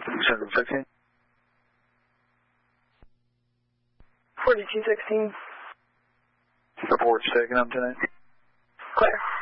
Central 16. 4216. Report's taken up tonight. Clear.